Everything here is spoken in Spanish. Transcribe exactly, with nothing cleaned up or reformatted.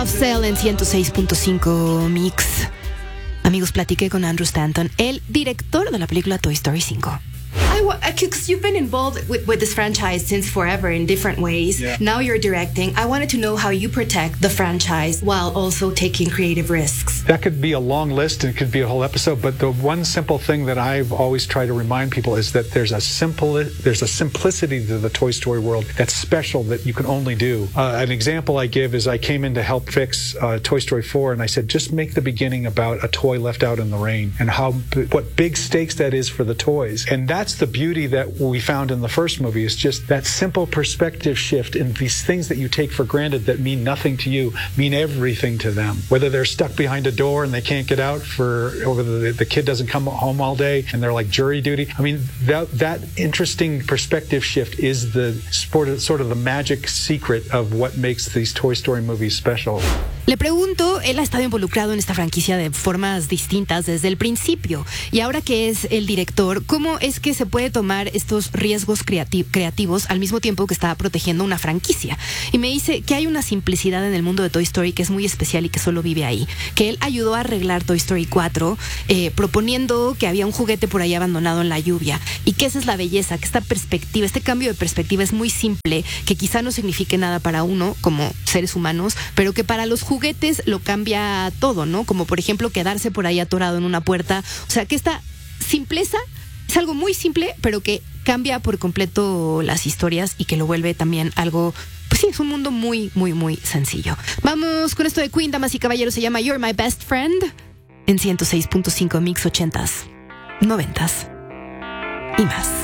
Soft Cell en ciento seis punto cinco Mix. Amigos, platiqué con Andrew Stanton, el director de la película Toy Story cinco. Because you've been involved with, with this franchise since forever in different ways. Yeah. Now you're directing. I wanted to know how you protect the franchise while also taking creative risks. That could be a long list and it could be a whole episode, but the one simple thing that I've always tried to remind people is that there's a simple, there's a simplicity to the Toy Story world that's special that you can only do. Uh, an example I give is I came in to help fix uh, Toy Story four and I said, just make the beginning about a toy left out in the rain and how, what big stakes that is for the toys. And that's the beauty that we found in the first movie, is just that simple perspective shift in these things that you take for granted that mean nothing to you, mean everything to them. Whether they're stuck behind a door and they can't get out for, or whether the, the kid doesn't come home all day and they're like jury duty. I mean, that, that interesting perspective shift is the sort of, sort of the magic secret of what makes these Toy Story movies special. Le pregunto, él ha estado involucrado en esta franquicia de formas distintas desde el principio, y ahora que es el director, ¿cómo es que se puede tomar estos riesgos creati- creativos al mismo tiempo que está protegiendo una franquicia? Y me dice que hay una simplicidad en el mundo de Toy Story que es muy especial y que solo vive ahí, que él ayudó a arreglar Toy Story cuatro, eh, proponiendo que había un juguete por ahí abandonado en la lluvia, y que esa es la belleza, que esta perspectiva, este cambio de perspectiva es muy simple, que quizá no signifique nada para uno como seres humanos, pero que para los juguetes lo cambia todo, ¿no? Como por ejemplo quedarse por ahí atorado en una puerta. O sea, que esta simpleza es algo muy simple, pero que cambia por completo las historias y que lo vuelve también algo, pues sí, es un mundo muy, muy, muy sencillo. Vamos con esto de Queen, damas y caballeros, se llama You're My Best Friend en ciento seis punto cinco Mix ochentas, noventas y más.